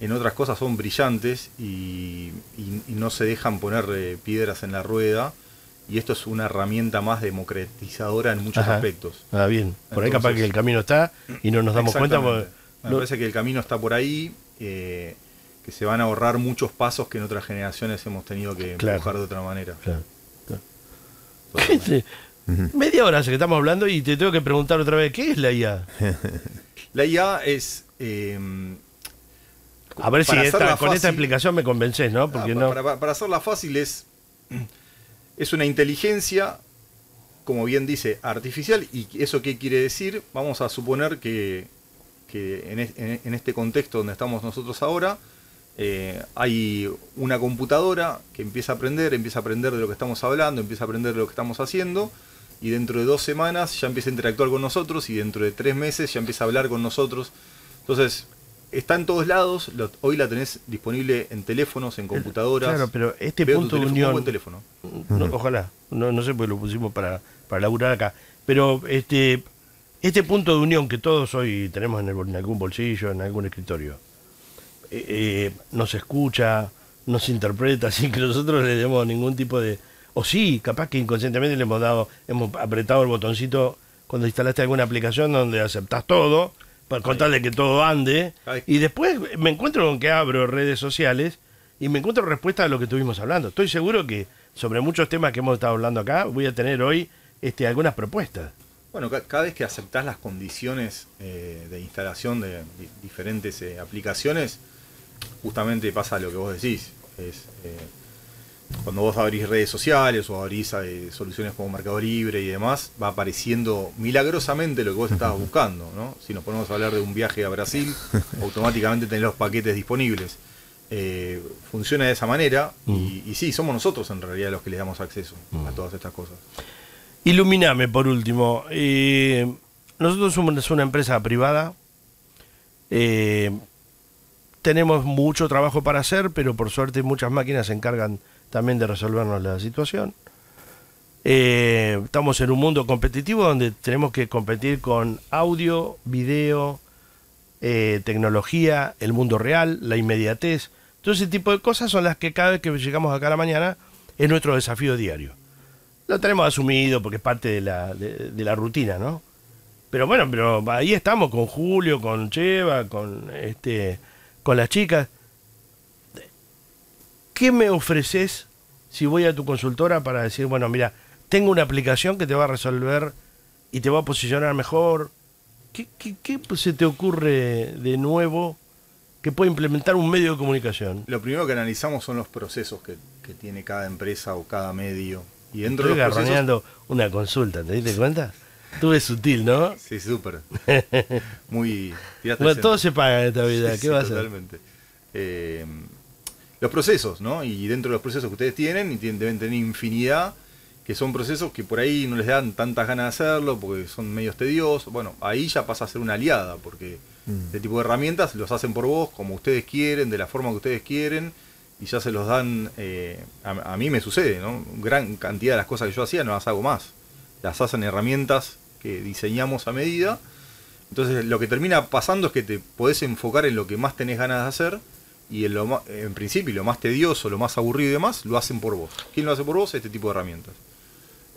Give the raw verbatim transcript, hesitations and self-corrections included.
en otras cosas son brillantes y, y, y no se dejan poner eh, piedras en la rueda. Y esto es una herramienta más democratizadora en muchos Ajá. aspectos. Ah, bien. Por Entonces, ahí capaz que el camino está y no nos damos cuenta. Porque Me no... parece que el camino está por ahí, eh, que se van a ahorrar muchos pasos que en otras generaciones hemos tenido que Claro. empujar de otra manera. Claro, claro. Sí. Media hora hace que estamos hablando y te tengo que preguntar otra vez, ¿qué es la I A? La I A es... Eh, A ver si para esta, hacerla con esta fácil- explicación me convences, ¿no? Porque Ah, no... para, para hacerla fácil es, es una inteligencia, como bien dice, artificial. ¿Y eso qué quiere decir? Vamos a suponer que, que en, es- en- en este contexto donde estamos nosotros ahora, eh, hay una computadora que empieza a aprender, empieza a aprender de lo que estamos hablando, empieza a aprender de lo que estamos haciendo, y dentro de dos semanas ya empieza a interactuar con nosotros, y dentro de tres meses ya empieza a hablar con nosotros. Entonces... está en todos lados, lo, hoy la tenés disponible en teléfonos, en computadoras. Claro, pero este Veo punto tu de teléfono, unión... un buen teléfono. No, ojalá, no, no sé, porque lo pusimos para, para laburar acá. Pero este este punto de unión que todos hoy tenemos en, el, en algún bolsillo, en algún escritorio, eh, eh, nos escucha, nos interpreta sin que nosotros le demos ningún tipo de... O sí, capaz que inconscientemente le hemos dado, hemos apretado el botoncito cuando instalaste alguna aplicación donde aceptás todo, para contarle que todo ande, Ay. y después me encuentro con que abro redes sociales y me encuentro respuesta a lo que estuvimos hablando. Estoy seguro que sobre muchos temas que hemos estado hablando acá voy a tener hoy este, algunas propuestas. Bueno, ca- cada vez que aceptás las condiciones eh, de instalación de di- diferentes eh, aplicaciones, justamente pasa lo que vos decís. Es, eh, cuando vos abrís redes sociales o abrís eh, soluciones como Mercado Libre y demás, va apareciendo milagrosamente lo que vos estabas buscando, ¿no? Si nos ponemos a hablar de un viaje a Brasil, automáticamente tenés los paquetes disponibles. Eh, funciona de esa manera y, y sí, somos nosotros en realidad los que les damos acceso a todas estas cosas. Iluminame por último. Eh, nosotros somos una empresa privada. Eh, tenemos mucho trabajo para hacer, pero por suerte muchas máquinas se encargan también de resolvernos la situación. Eh, estamos en un mundo competitivo donde tenemos que competir con audio, video, eh, tecnología, el mundo real, la inmediatez. Todo ese tipo de cosas son las que cada vez que llegamos acá a la mañana es nuestro desafío diario. Lo tenemos asumido porque es parte de la, de, de la rutina, ¿no? Pero bueno, pero ahí estamos con Julio, con Cheva, con este, con las chicas. ¿Qué me ofreces si voy a tu consultora para decir, bueno, mira, tengo una aplicación que te va a resolver y te va a posicionar mejor? ¿Qué, qué, qué se te ocurre de nuevo que puede implementar un medio de comunicación? Lo primero que analizamos son los procesos que, que tiene cada empresa o cada medio. Y dentro Estoy de los procesos... garroneando una consulta, ¿te diste cuenta? Tú es sutil, ¿no? Sí, súper. Muy... tiraste Bueno, el todo centro. se paga en esta vida, Sí, ¿qué sí, va a hacer? totalmente. Eh, los procesos, ¿no? Y dentro de los procesos que ustedes tienen, y tienen, deben tener infinidad, que son procesos que por ahí no les dan tantas ganas de hacerlo, porque son medios tediosos. Bueno, ahí ya pasa a ser una aliada, porque mm. este tipo de herramientas los hacen por vos, como ustedes quieren, de la forma que ustedes quieren, y ya se los dan... Eh, a, a mí me sucede, ¿no? Gran cantidad de las cosas que yo hacía no las hago más. Las hacen herramientas que diseñamos a medida. Entonces lo que termina pasando es que te podés enfocar en lo que más tenés ganas de hacer, y en, lo más, en principio lo más tedioso, lo más aburrido y demás, lo hacen por vos. ¿Quién lo hace por vos? Este tipo de herramientas.